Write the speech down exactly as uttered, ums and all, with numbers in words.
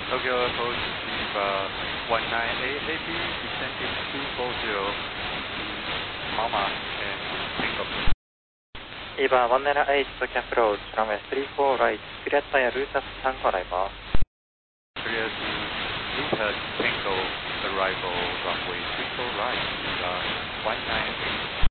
Tokyo Airport receive uh, one nine eight A P, descending two four zero, Mama and Tango. Eva one nine eight Tokyo approach, runway three four right, clear via Lutas Tango arrival. Clear to Lutas Tango arrival, runway three four right, uh, one nine eight.